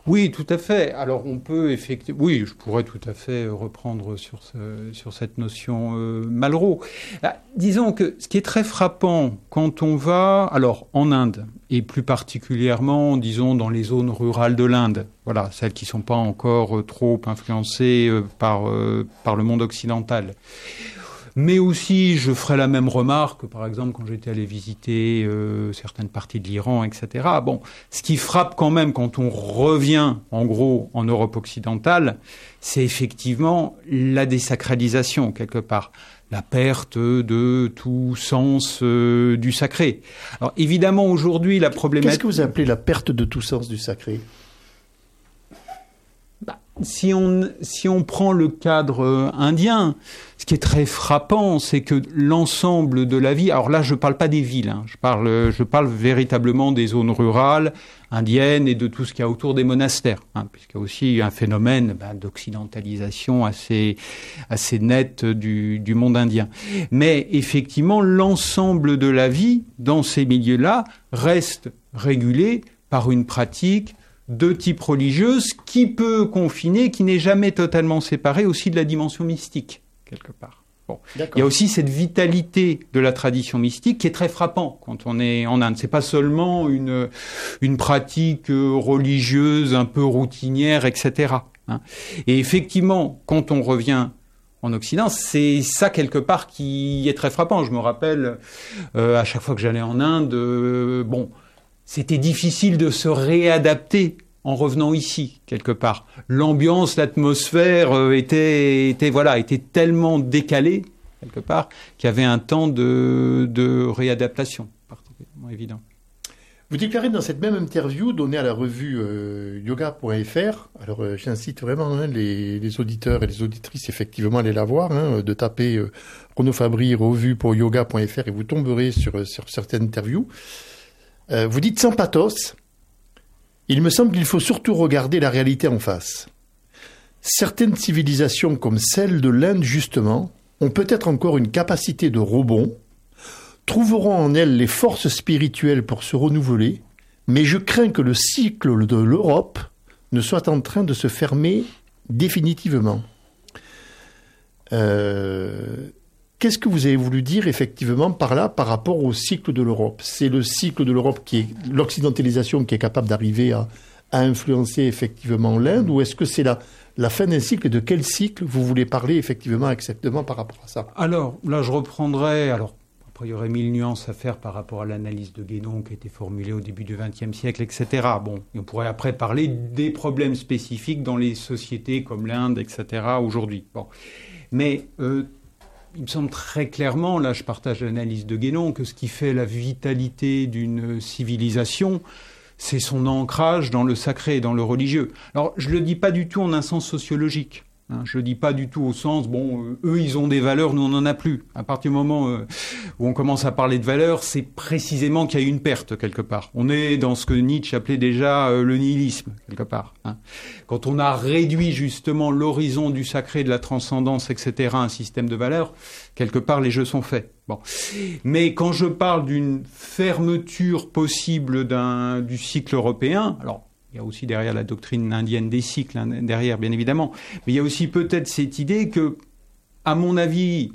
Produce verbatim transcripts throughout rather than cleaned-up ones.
Oui, tout à fait. Alors on peut effectivement, oui, je pourrais tout à fait reprendre sur ce, sur cette notion euh, Malraux. Ah, disons que ce qui est très frappant quand on va, alors en Inde et plus particulièrement, disons dans les zones rurales de l'Inde, voilà, celles qui sont pas encore euh, trop influencées euh, par euh, par le monde occidental. Mais aussi, je ferai la même remarque, par exemple, quand j'étais allé visiter euh, certaines parties de l'Iran, et cetera. Bon, ce qui frappe quand même quand on revient, en gros, en Europe occidentale, c'est effectivement la désacralisation, quelque part. La perte de tout sens euh, du sacré. Alors, évidemment, aujourd'hui, la problématique... Qu'est-ce que vous appelez la perte de tout sens du sacré ? Bah, si on, si on prend le cadre euh, indien, ce qui est très frappant, c'est que l'ensemble de la vie, alors là je ne parle pas des villes, hein, je, parle, je parle véritablement des zones rurales indiennes et de tout ce qu'il y a autour des monastères, hein, puisqu'il y a aussi un phénomène bah, d'occidentalisation assez, assez net du, du monde indien. Mais effectivement, l'ensemble de la vie dans ces milieux-là reste régulé par une pratique de type religieuse qui peut confiner, qui n'est jamais totalement séparée aussi de la dimension mystique, quelque part. Bon. Il y a aussi cette vitalité de la tradition mystique qui est très frappant quand on est en Inde. C'est pas seulement une, une pratique religieuse un peu routinière, et cetera. Hein. Et effectivement, quand on revient en Occident, c'est ça quelque part qui est très frappant. Je me rappelle, euh, à chaque fois que j'allais en Inde, euh, bon... c'était difficile de se réadapter en revenant ici, quelque part. L'ambiance, l'atmosphère euh, était, était, voilà, était tellement décalée, quelque part, qu'il y avait un temps de, de réadaptation particulièrement évident. Vous déclarez dans cette même interview donnée à la revue euh, yoga point f r, alors euh, j'incite vraiment hein, les, les auditeurs et les auditrices effectivement à aller la voir, hein, de taper euh, Renaud Fabry, revue pour yoga point f r et vous tomberez sur, sur certaines interviews. Euh, vous dites sans pathos, il me semble qu'il faut surtout regarder la réalité en face. Certaines civilisations comme celle de l'Inde justement ont peut-être encore une capacité de rebond, trouveront en elles les forces spirituelles pour se renouveler, mais je crains que le cycle de l'Europe ne soit en train de se fermer définitivement. Euh... Qu'est-ce que vous avez voulu dire effectivement par là, par rapport au cycle de l'Europe ? C'est le cycle de l'Europe qui est l'occidentalisation qui est capable d'arriver à, à influencer effectivement l'Inde, ou est-ce que c'est la, la fin d'un cycle, et de quel cycle vous voulez parler effectivement exactement par rapport à ça ? Alors là, je reprendrai. Alors après, il y aurait mille nuances à faire par rapport à l'analyse de Guénon qui a été formulée au début du vingtième siècle, et cetera. Bon, on pourrait après parler des problèmes spécifiques dans les sociétés comme l'Inde, et cetera. Aujourd'hui. Bon, mais euh, il me semble très clairement, là je partage l'analyse de Guénon, que ce qui fait la vitalité d'une civilisation, c'est son ancrage dans le sacré, dans le religieux. Alors je ne le dis pas du tout en un sens sociologique. Hein, je ne le dis pas du tout au sens, bon, euh, eux ils ont des valeurs, nous on n'en a plus. À partir du moment euh, où on commence à parler de valeurs, c'est précisément qu'il y a eu une perte quelque part. On est dans ce que Nietzsche appelait déjà euh, le nihilisme, quelque part. Hein. Quand on a réduit justement l'horizon du sacré, de la transcendance, et cetera, un système de valeurs, quelque part les jeux sont faits. Bon. Mais quand je parle d'une fermeture possible d'un, du cycle européen, alors il y a aussi derrière la doctrine indienne des cycles, hein, derrière bien évidemment, mais il y a aussi peut-être cette idée que, à mon avis,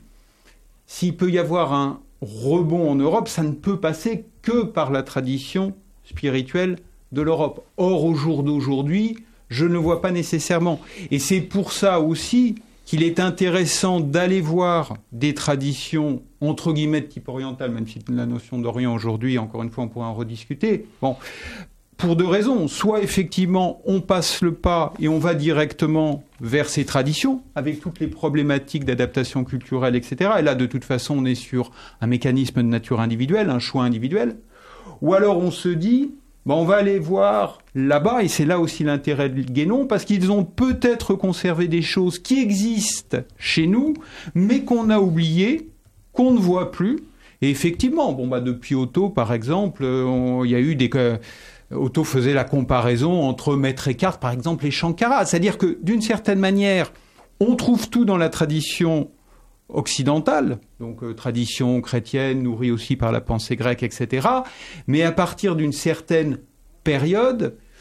s'il peut y avoir un rebond en Europe, ça ne peut passer que par la tradition spirituelle de l'Europe. Or, au jour d'aujourd'hui, je ne le vois pas nécessairement. Et c'est pour ça aussi qu'il est intéressant d'aller voir des traditions, entre guillemets, de type oriental, même si la notion d'Orient aujourd'hui, encore une fois, on pourrait en rediscuter. Bon, pour deux raisons. Soit, effectivement, on passe le pas et on va directement vers ces traditions, avec toutes les problématiques d'adaptation culturelle, et cetera. Et là, de toute façon, on est sur un mécanisme de nature individuelle, un choix individuel. Ou alors, on se dit, ben, on va aller voir là-bas, et c'est là aussi l'intérêt de Guénon, parce qu'ils ont peut-être conservé des choses qui existent chez nous, mais qu'on a oubliées, qu'on ne voit plus. Et effectivement, bon, bah, depuis Otto, par exemple, il y a eu des... Euh, Otto faisait la comparaison entre Maître Eckhart, par exemple, et Shankara. C'est-à-dire que, d'une certaine manière, on trouve tout dans la tradition occidentale, donc euh, tradition chrétienne, nourrie aussi par la pensée grecque, et cetera. Mais à partir d'une certaine période,